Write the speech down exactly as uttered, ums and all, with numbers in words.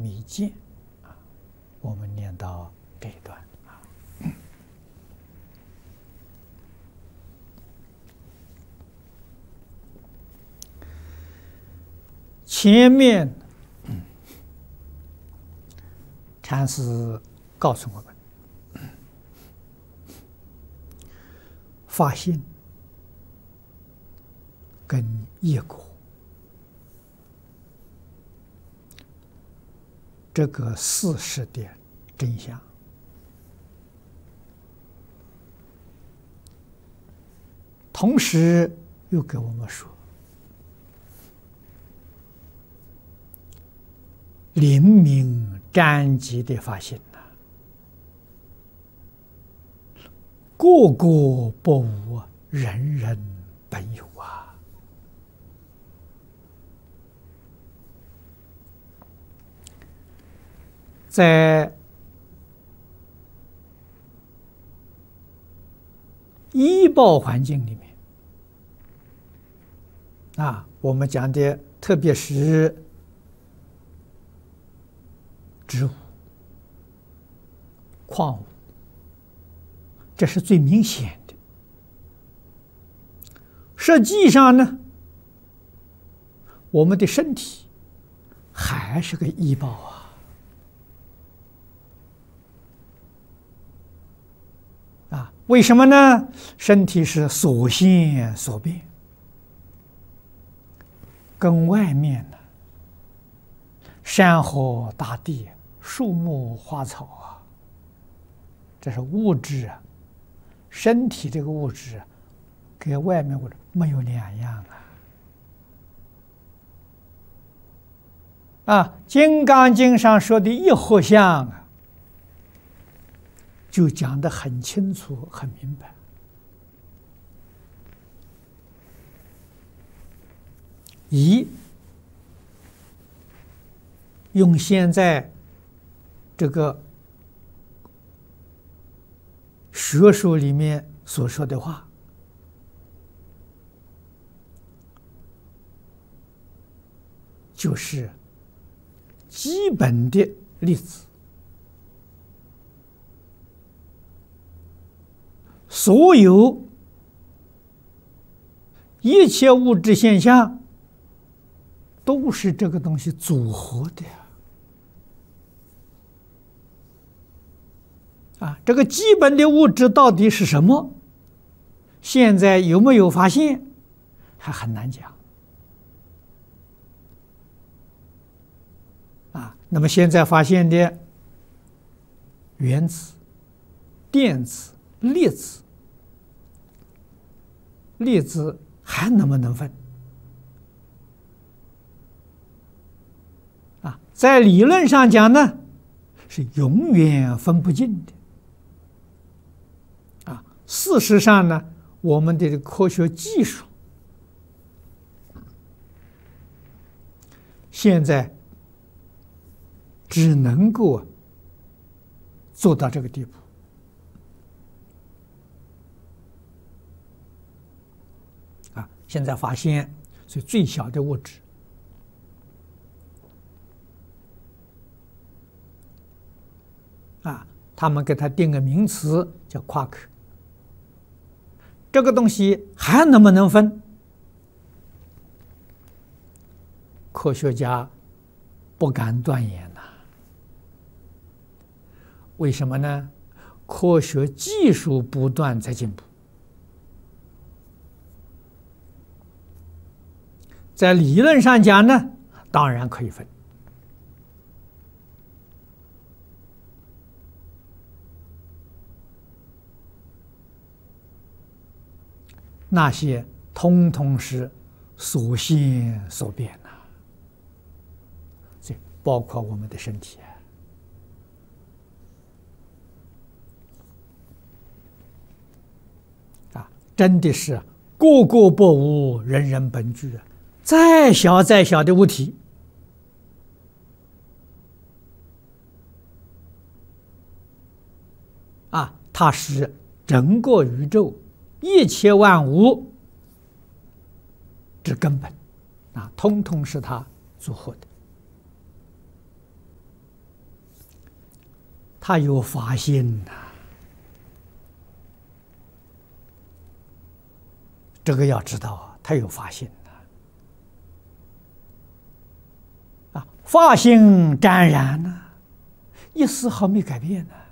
密见啊，我们念到这一段啊。前面禅师告诉我们，发心跟业果这个事实的真相，同时又给我们说，灵明瞻极的发心呐、啊，个个不无，人人本有啊。在医报环境里面啊，我们讲的特别是植物、矿物，这是最明显的。实际上呢，我们的身体还是个医报啊。啊，为什么呢？身体是所现所变，跟外面呢，山河大地、树木花草啊，这是物质啊，身体这个物质啊，跟外面物质没有两样啊。啊，《金刚经》上说的一合相啊，就讲得很清楚、很明白。一用现在这个学术里面所说的话，就是基本的粒子。所有一切物质现象都是这个东西组合的呀！啊，这个基本的物质到底是什么？现在有没有发现，还很难讲。啊，那么现在发现的原子、电子、粒子。粒子还能不能分？啊，在理论上讲呢，是永远分不尽的。啊，事实上呢，我们的科学技术现在只能够做到这个地步。现在发现是最小的物质，啊，他们给它定个名词叫夸克。这个东西还能不能分？科学家不敢断言呐。为什么呢？科学技术不断在进步。在理论上讲呢，当然可以分。那些通通是所现所变呐，这包括我们的身体啊，啊，真的是个个不无，人人本具啊。再小再小的物体，啊，它是整个宇宙一切万物之根本，啊，通通是它组合的。 他有发心呐、这个要知道啊，他有发心呐、啊，发心沾染呐、一丝毫没改变呢、